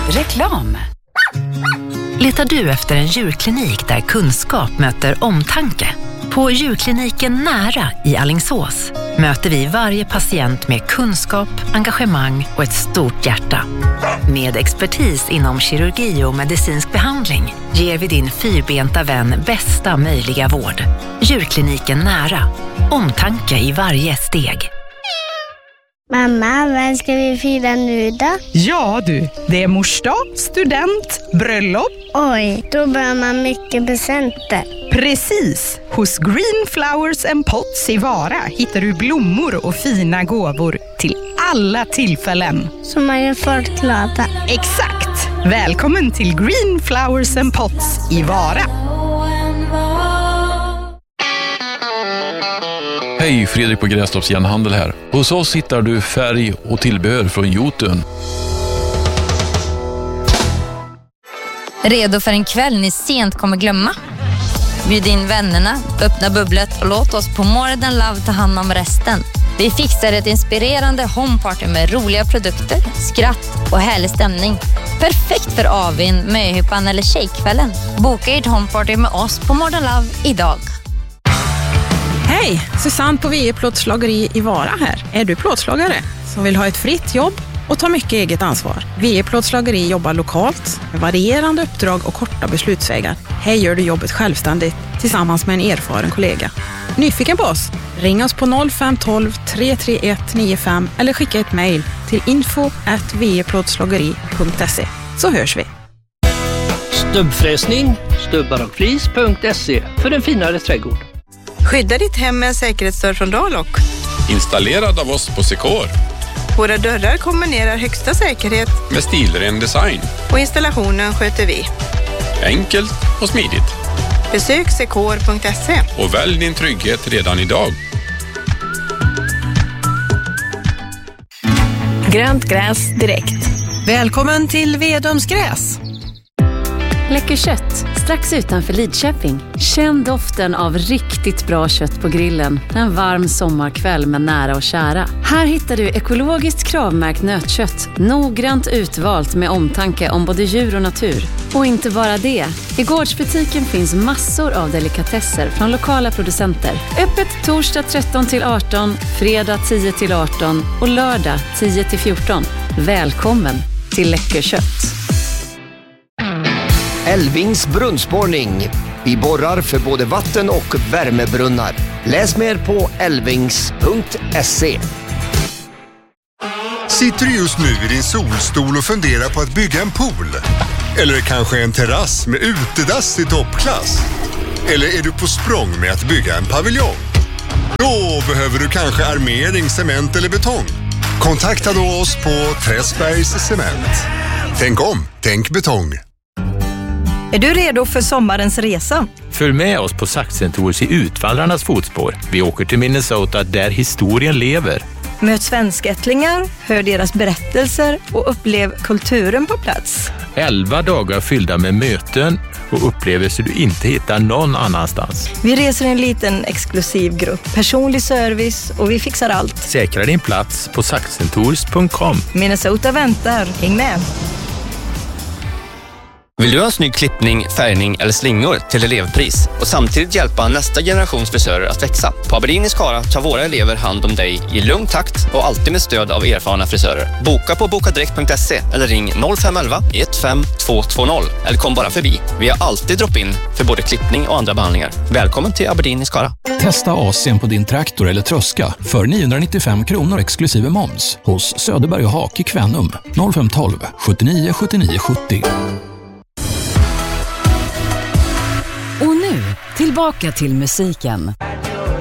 Reklam. Letar du efter en djurklinik där kunskap möter omtanke? På djurkliniken Nära i Alingsås möter vi varje patient med kunskap, engagemang och ett stort hjärta. Med expertis inom kirurgi och medicinsk behandling ger vi din fyrbenta vän bästa möjliga vård. Djurkliniken Nära. Omtanke i varje steg. Mamma, vad ska vi fira nu då? Ja du, det är morsdag, student, bröllop. Oj, då bör man mycket presenter. Precis! Hos Green Flowers and Pots i Vara hittar du blommor och fina gåvor till alla tillfällen. Så man gör folk glada. Exakt! Välkommen till Green Flowers and Pots i Vara. Hej, Fredrik på Grästorps Järnhandel här. Hos oss hittar du färg och tillbehör från Jotun. Redo för en kväll ni sent kommer glömma? Bjud in vännerna, öppna bubblet och låt oss på Modern Love ta hand om resten. Vi fixar ett inspirerande homeparty med roliga produkter, skratt och härlig stämning. Perfekt för avin, möhippan eller tjejkvällen. Boka ert homeparty med oss på Modern Love idag. Hej, Susanne på VE Plåtslageri i Vara här. Är du plåtslagare som vill ha ett fritt jobb och ta mycket eget ansvar? VE Plåtslageri jobbar lokalt med varierande uppdrag och korta beslutsvägar. Här gör du jobbet självständigt tillsammans med en erfaren kollega. Nyfiken på oss? Ring oss på 0512 331 95 eller skicka ett mejl till info@veplåtslageri.se så hörs vi. Stubbfräsning, stubbarochflis.se för en finare trädgård. Skydda ditt hem med en säkerhetsdörr från Dalock. Installerad av oss på Secor. Våra dörrar kombinerar högsta säkerhet med stilren design. Och installationen sköter vi. Enkelt och smidigt. Besök secor.se och välj din trygghet redan idag. Grönt gräs direkt. Välkommen till Vedums gräs. Läcker kött, strax utanför Lidköping. Känn doften av riktigt bra kött på grillen en varm sommarkväll med nära och kära. Här hittar du ekologiskt kravmärkt nötkött, noggrant utvalt med omtanke om både djur och natur. Och inte bara det. I gårdsbutiken finns massor av delikatesser från lokala producenter. Öppet torsdag 13-18, fredag 10-18 och lördag 10-14. Välkommen till Läcker kött. Älvings brunnsborrning. Vi borrar för både vatten- och värmebrunnar. Läs mer på älvings.se. Sitter du just nu i din solstol och funderar på att bygga en pool? Eller kanske en terrass med utedass i toppklass? Eller är du på språng med att bygga en paviljong? Då behöver du kanske armering, cement eller betong. Kontakta då oss på Träsbergs Cement. Tänk om, tänk betong. Är du redo för sommarens resa? Följ med oss på Saxen Tours i Utvallarnas fotspår. Vi åker till Minnesota där historien lever. Möt svenskättlingar, hör deras berättelser och upplev kulturen på plats. 11 dagar fyllda med möten och upplevelser du inte hittar någon annanstans. Vi reser en liten exklusiv grupp, personlig service och vi fixar allt. Säkra din plats på saxentours.com. Minnesota väntar, häng med! Vill du ha en snygg klippning, färgning eller slingor till elevpris och samtidigt hjälpa nästa generations frisörer att växa? På Aberdeen i Skara tar våra elever hand om dig i lugn takt och alltid med stöd av erfarna frisörer. Boka på bokadirekt.se eller ring 0511 15220 eller kom bara förbi. Vi har alltid drop-in för både klippning och andra behandlingar. Välkommen till Aberdeen i Skara. Testa AC:n på din traktor eller tröska för 995 kronor exklusive moms hos Söderberg och Hak i Kvänum 0512 79 79 70. Och nu, tillbaka till musiken.